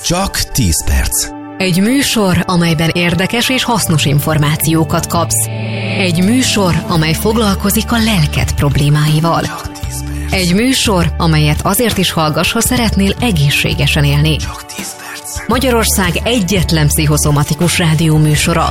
Csak 10 perc. Egy műsor, amelyben érdekes és hasznos információkat kapsz. Egy műsor, amely foglalkozik a lelked problémáival. Egy műsor, amelyet azért is hallgass, ha szeretnél egészségesen élni. Csak 10 perc. Magyarország egyetlen pszichoszomatikus rádióműsora.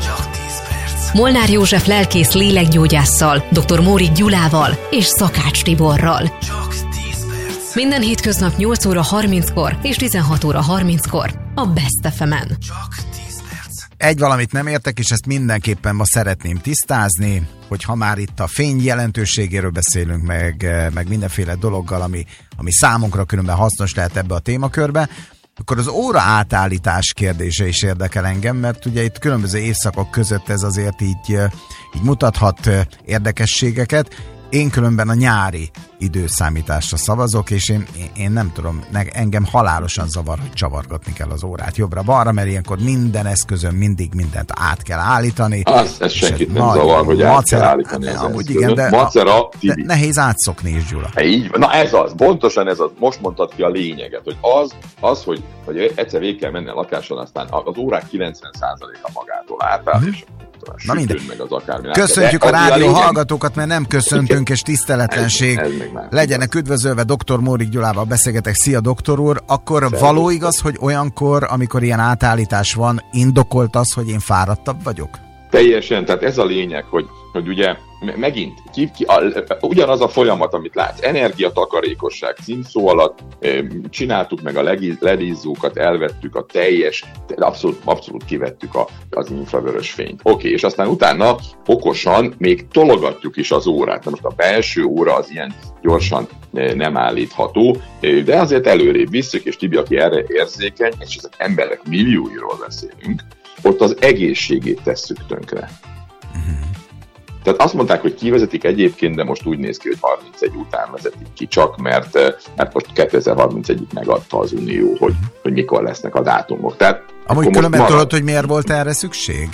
Molnár József lelkész lélekgyógyásszal, dr. Mórik Gyulával és Szakács Tiborral. Csak 10 perc. Minden hétköznap 8 óra 30-kor és 16 óra 30-kor a Best FM-en. Csak 10 perc. Egy valamit nem értek, és ezt mindenképpen ma szeretném tisztázni, hogy ha már itt a fény jelentőségéről beszélünk, meg mindenféle dologgal, ami számunkra különben hasznos lehet ebbe a témakörbe, akkor az óra átállítás kérdése is érdekel engem, mert ugye itt különböző évszakok között ez azért így mutathat érdekességeket. Én különben a nyári időszámításra szavazok, és én nem tudom, engem halálosan zavar, hogy csavargatni kell az órát jobbra-balra, mert ilyenkor minden eszközön mindig mindent át kell állítani. Ez senkit nem zavar, hogy át kell állítani az amúgy eszközön. igen, de nehéz átszokni is, Gyula. Így, na ez az, pontosan ez az. Most mondtad ki a lényeget, hogy az hogy egyszer végig kell menni a lakáson, aztán az órák 90%-a magától átáll, és na minden. Meg az akármi. Köszöntjük a rádió hallgatókat, mert nem köszöntünk, és tiszteletlenség. Legyenek üdvözölve, dr. Mórik Gyulával beszélgetek. Szia, doktor úr. Akkor szerint való igaz, hogy olyankor, amikor ilyen átállítás van, indokolt az, hogy én fáradtabb vagyok? Teljesen, tehát ez a lényeg, hogy ugye megint ugyanaz a folyamat, amit látsz, energiatakarékosság címszó alatt, csináltuk meg a ledízzókat, elvettük a teljes, abszolút kivettük az infravörös fényt. Oké, és aztán utána okosan még tologatjuk is az órát. Na most a belső óra az ilyen gyorsan nem állítható, de azért előrébb visszük, és Tibi, aki erre érzékeny, és ezek emberek millióiról beszélünk, ott az egészségét tesszük tönkre. Tehát azt mondták, hogy kivezetik egyébként, de most úgy néz ki, hogy 31 után vezetik ki csak, mert most 2031-ig megadta az Unió, hogy mikor lesznek a dátumok. Tehát amúgy különben tudod, hogy miért volt erre szükség?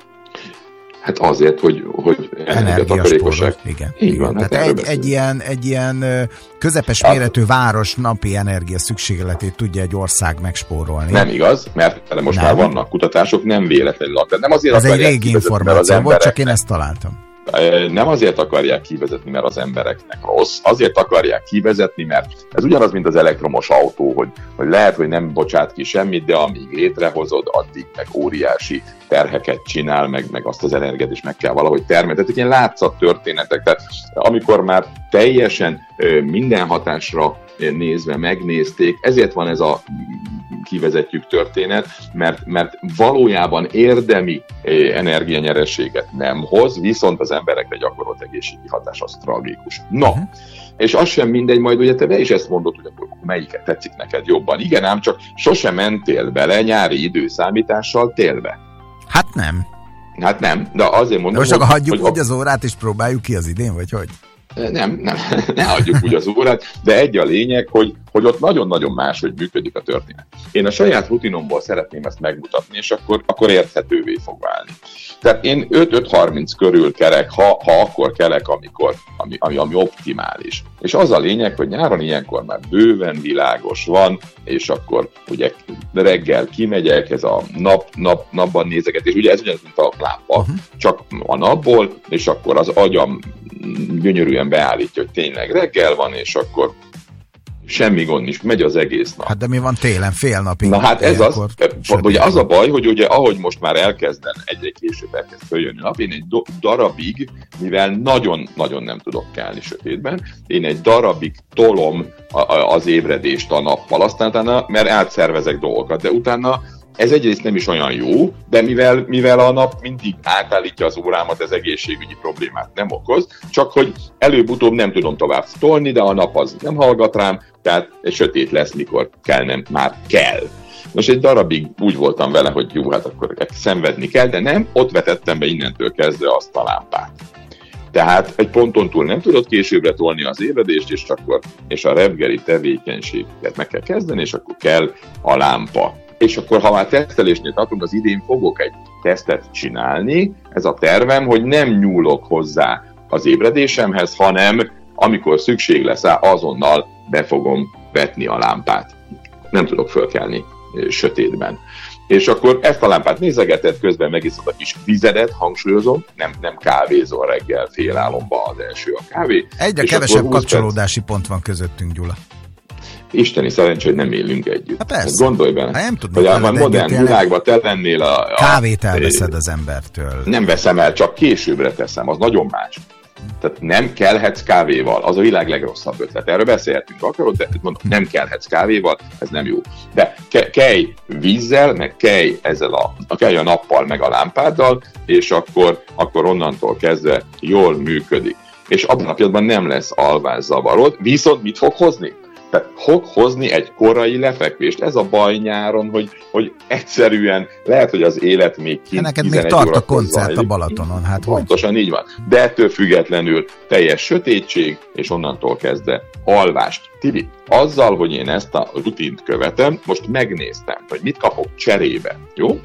Hát azért, hogy energiatakarékosság. Igen. Így van. Hát egy ilyen közepes méretű város napi energia szükségletét tudja egy ország megspórolni. Nem igaz, mert most már vannak kutatások, nem véletlenül. Nem azért ez egy régi információ volt, csak én ezt találtam. Nem azért akarják kivezetni, mert az embereknek rossz, azért akarják kivezetni, mert ez ugyanaz, mint az elektromos autó, hogy lehet, hogy nem bocsát ki semmit, de amíg létrehozod, addig meg óriási terheket csinál, meg azt az energiát is meg kell valahogy termelni. Tehát ilyen látszattörténetek, tehát amikor már teljesen minden hatásra nézve megnézték, ezért van ez a kivezetjük történet, mert valójában érdemi energianyerességet nem hoz, viszont az emberekre gyakorolt egészségi hatás az tragikus. No, és az sem mindegy, majd ugye te is ezt mondod, hogy akkor melyiket tetszik neked jobban. Igen, ám csak sosem mentél bele nyári időszámítással télbe. Hát nem, de azért mondom, de most akkor hagyjuk úgy az órát, és próbáljuk ki az idén, vagy hogy? Nem, ne hagyjuk úgy az órát, de egy a lényeg, hogy ott nagyon-nagyon máshogy működik a történet. Én a saját rutinomból szeretném ezt megmutatni, és akkor érthetővé fog válni. Tehát én 5-5:30 körül kelek, ha akkor kelek, ami optimális. És az a lényeg, hogy nyáron ilyenkor már bőven világos van, és akkor ugye reggel kimegyek, ez a napban nézegetés, ugye ez ugyanaz, mint a lámpa, csak a napból, és akkor az agyam gyönyörűen beállítja, hogy tényleg reggel van, és akkor semmi gond is, megy az egész nap. Hát de mi van télen, fél napig? Na hát ez az, ugye az a baj, hogy ugye ahogy most már elkezden, egyre később elkezd följönni a nap, én egy darabig, mivel nagyon-nagyon nem tudok kelni sötétben, én egy darabig tolom az ébredést a nappal, aztán utána, mert átszervezek dolgokat, de utána ez egyrészt nem is olyan jó, de mivel a nap mindig átállítja az órámat, ez egészségügyi problémát nem okoz, csak hogy előbb-utóbb nem tudom tovább tolni, de a nap az nem hallgat rám, tehát sötét lesz, mikor kell, nem, már kell. Most egy darabig úgy voltam vele, hogy jó, hát akkor szenvedni kell, de nem, ott vetettem be innentől kezdve azt a lámpát. Tehát egy ponton túl nem tudod későbbre tolni az ébredést, és a reggeli tevékenységet meg kell kezdeni, és akkor kell a lámpa. És akkor, ha már tesztelésnél tartunk, az idén fogok egy tesztet csinálni. Ez a tervem, hogy nem nyúlok hozzá az ébredésemhez, hanem amikor szükség lesz rá, azonnal be fogom vetni a lámpát. Nem tudok fölkelni sötétben. És akkor ezt a lámpát nézegeted, közben megiszod a kis vizedet, hangsúlyozom, nem kávézol reggel félálomba az első a kávé. Egyre kevesebb kapcsolódási pont van közöttünk, Gyula. Isteni szerencsé, hogy nem élünk együtt. Hát persze. Gondolj bele, hogy a modern világban te lennél kávét elveszed az embertől. Nem veszem el, csak későbbre teszem, az nagyon más. Tehát nem kelhetsz kávéval, az a világ legrosszabb ötlet. Erről beszélhetünk, akarod, de mondom, nem kelhetsz kávéval, ez nem jó. De kelj vízzel, meg kelj a nappal, meg a lámpáddal, és akkor onnantól kezdve jól működik. És abban a pillanatban nem lesz alvászavarod, viszont mit fog hozni? Tehát fog hozni egy korai lefekvést. Ez a baj nyáron, hogy egyszerűen lehet, hogy az élet még kint neked még tart a koncert a Balatonon. Hát pontosan így van. De ettől függetlenül teljes sötétség, és onnantól kezdve alvást. Tibi, azzal, hogy én ezt a rutint követem, most megnéztem, hogy mit kapok cserébe. Jó?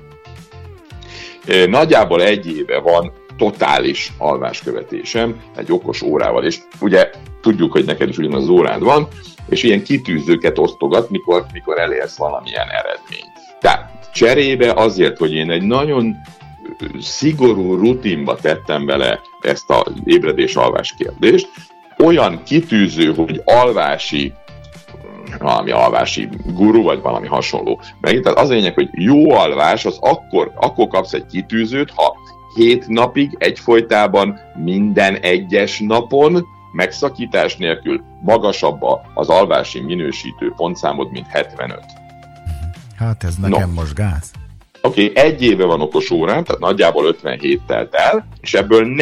Nagyjából 1 éve van totális alváskövetésem egy okos órával, és ugye tudjuk, hogy neked is ugyanaz órád van, és ilyen kitűzőket osztogat, mikor elérsz valamilyen eredményt. Tehát cserébe azért, hogy én egy nagyon szigorú rutinba tettem bele ezt az ébredés-alvás kérdést, olyan kitűző, hogy valami alvási guru, vagy valami hasonló. Tehát az a lényeg, hogy jó alvás, az akkor kapsz egy kitűzőt, ha 7 napig egyfolytában minden egyes napon megszakítás nélkül magasabb az alvási minősítő pontszámod, mint 75. Hát ez nekem most gáz. Oké, 1 éve van okos órám, tehát nagyjából 57 telt el, és ebből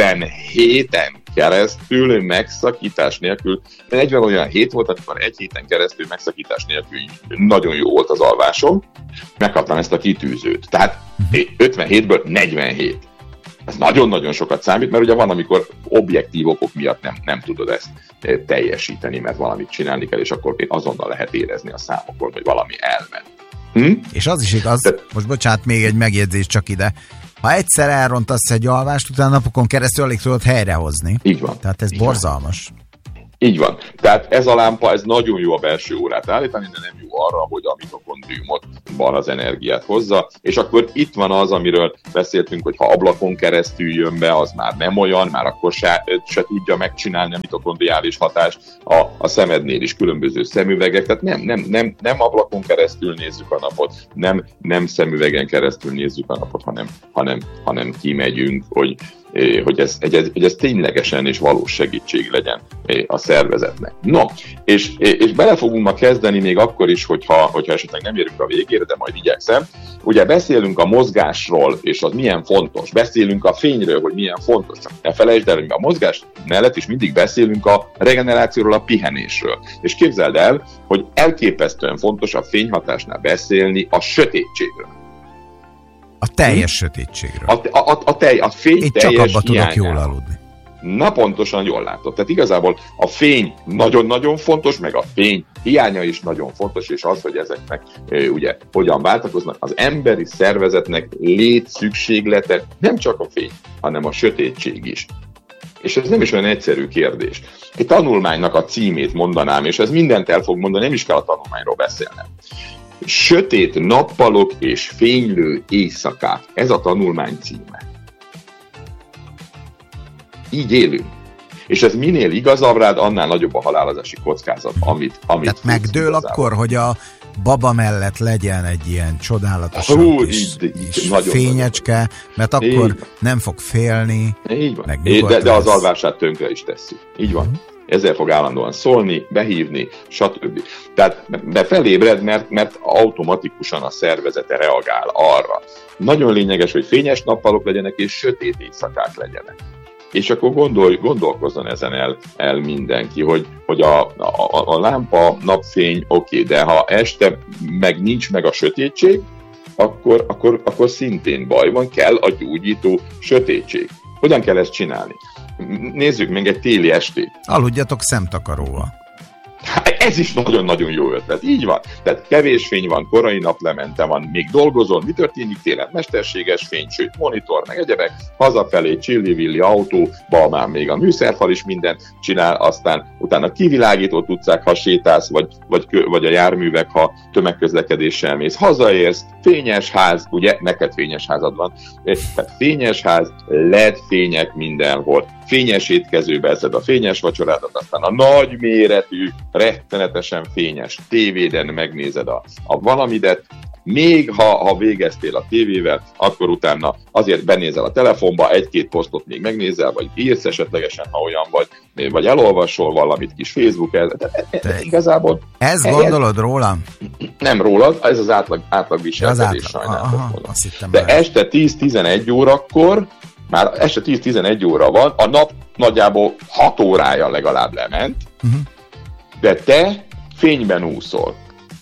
47-en keresztül megszakítás nélkül, 40 olyan hét volt, amikor 1 héten keresztül megszakítás nélkül nagyon jó volt az alvásom, megkaptam ezt a kitűzőt. Tehát 57-ből 47. Ez nagyon-nagyon sokat számít, mert ugye van, amikor objektív okok miatt nem tudod ezt teljesíteni, mert valamit csinálni kell, és akkor azonnal lehet érezni a számokon, hogy valami elment. És az is igaz, most bocsánat, még egy megjegyzés csak ide. Ha egyszer elrontasz egy alvást, utána napokon keresztül alig tudod helyrehozni. Így van. Tehát ez borzalmas. Így van. Tehát ez a lámpa, ez nagyon jó a belső órát állítani, de nem jó arra, hogy a mitokondriumotban az energiát hozza. És akkor itt van az, amiről beszéltünk, hogy ha ablakon keresztül jön be, az már nem olyan, már akkor se tudja megcsinálni a mitokondriális hatást. A szemednél is különböző szemüvegek, tehát nem ablakon keresztül nézzük a napot, nem szemüvegen keresztül nézzük a napot, hanem kimegyünk, hogy ez ténylegesen és valós segítség legyen a szervezetnek. No, és bele fogunk ma kezdeni még akkor is, hogyha esetleg nem érünk a végére, de majd igyekszem. Ugye beszélünk a mozgásról, és az milyen fontos. Beszélünk a fényről, hogy milyen fontos. Csak ne felejtsd el, hogy a mozgás mellett is mindig beszélünk a regenerációról, a pihenésről. És képzeld el, hogy elképesztően fontos a fényhatásnál beszélni a sötétségről. A teljes sötétségről. A fény itt teljes csak abba tudok hiányáról. jól aludni. Na pontosan jól látod. Tehát igazából a fény nagyon-nagyon fontos, meg a fény hiánya is nagyon fontos, és az, hogy ezeknek ugye hogyan váltakoznak. Az emberi szervezetnek létszükséglete nem csak a fény, hanem a sötétség is. És ez nem is olyan egyszerű kérdés. Egy tanulmánynak a címét mondanám, és ez mindent el fog mondani, nem is kell a tanulmányról beszélnem. Sötét nappalok és fénylő éjszakák. Ez a tanulmány címe. Így élünk. És ez minél igazabb rád, annál nagyobb a halálozási kockázat, amit tehát megdől igazából. Akkor, hogy a baba mellett legyen egy ilyen csodálatosan és fényecske, mert akkor nem fog félni. Így van. De az alvását tönkre is tesszük. Így van. Ezzel fog állandóan szólni, behívni, stb. Tehát felébred, mert automatikusan a szervezete reagál arra. Nagyon lényeges, hogy fényes nappalok legyenek, és sötét éjszakák legyenek. És akkor gondolkozzon ezen el mindenki, hogy a lámpa, napfény, oké, de ha este meg nincs meg a sötétség, akkor szintén baj van, kell a gyógyító sötétség. Hogyan kell ezt csinálni? Nézzük meg egy téli estét. Aludjatok szemtakaróval. ez is nagyon-nagyon jó ötlet. Így van. Tehát kevés fény van, korai naplemente van, még dolgozol, mi történik télen? Mesterséges fény, sőt, monitor, meg egyebek, hazafelé, csillivilli autóba, már még a műszerfal is mindent csinál, aztán utána kivilágított utcák, ha sétálsz, vagy a járművek, ha tömegközlekedéssel mész, hazaérsz, fényes ház, ugye, neked fényes házad van, tehát fényes ház, LED fények mindenhol, fényes étkezőbe eszed a fényes vacsorádat, aztán a nagy méretű, rettenetesen fényes tévéden megnézed a valamidet, még ha végeztél a tévével, akkor utána azért benézel a telefonba, egy-két posztot még megnézel, vagy írsz esetlegesen, ha olyan vagy elolvasol valamit kis Facebook-el. Igazából... Ez gondolod rólam? Nem rólad, ez az átlag viselkedés, sajnálom. De este 10-11 órakor, már este 10-11 óra van, a nap nagyjából 6 órája legalább lement, de te fényben úszol.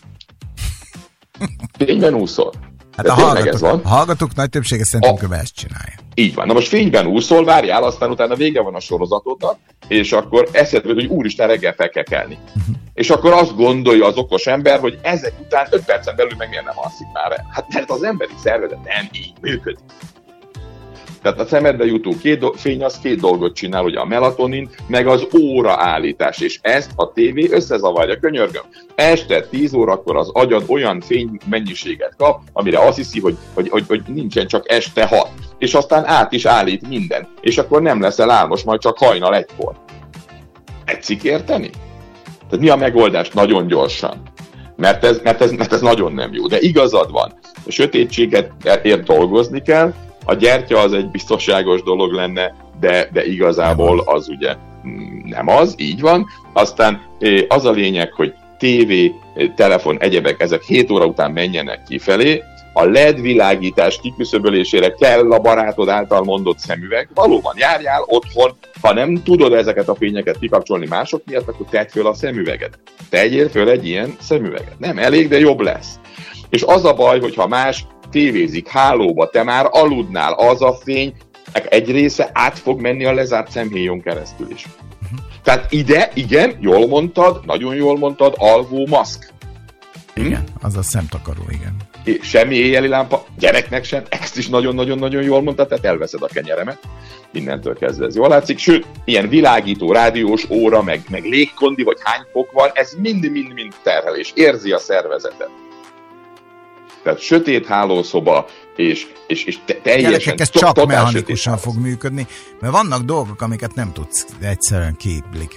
Fényben úszol. Hát a hallgatók nagy többsége szerintem ezt csinálja. Így van. Na most fényben úszol, várjál, aztán utána vége van a sorozatodnak, és akkor eszedbe, hogy úristen, reggel fel kell kelni. És akkor azt gondolja az okos ember, hogy ezek után 5 percen belül meg miért nem alszik már el. Hát mert az emberi szervezet nem így működik. Tehát a szemedbe jutó fény az 2 dolgot csinál, ugye a melatonin, meg az óraállítás, és ezt a tévé összezavarja, könyörgöm. Este 10 órakor az agyad olyan fénymennyiséget kap, amire azt hiszi, hogy nincsen csak este 6, és aztán át is állít minden, és akkor nem leszel álmos, majd csak hajnal 1-kor. Tetszik érteni? Tehát mi a megoldás? Nagyon gyorsan. Mert ez nagyon nem jó, de igazad van. A sötétséget ért dolgozni kell. A gyertya az egy biztonságos dolog lenne, de igazából az ugye nem az, így van. Aztán az a lényeg, hogy tévé, telefon, egyebek, ezek 7 óra után menjenek kifelé. A LED világítás kiküszöbölésére kell a barátod által mondott szemüveg. Valóban járjál otthon, ha nem tudod ezeket a fényeket kikapcsolni mások miatt, akkor tedd föl a szemüveget. Tegyél föl egy ilyen szemüveget. Nem elég, de jobb lesz. És az a baj, hogyha más tévézik hálóba, te már aludnál, az a fény egy része át fog menni a lezárt szemhéjon keresztül is. Tehát ide, igen, jól mondtad, nagyon jól mondtad, alvó maszk. Igen, az a szemtakaró, igen. Semmi éjjeli lámpa, gyereknek sem, ezt is nagyon-nagyon-nagyon jól mondtad, tehát elveszed a kenyeremet. Innentől kezdve ez jól látszik. Sőt, ilyen világító, rádiós óra, meg légkondi, vagy hány fok van, ez mind-mind terhelés, érzi a szervezetet. Tehát sötét hálószoba, és teljesen... Gyerekek, ez csak mechanikusan fog működni, mert vannak dolgok, amiket nem tudsz egyszerűen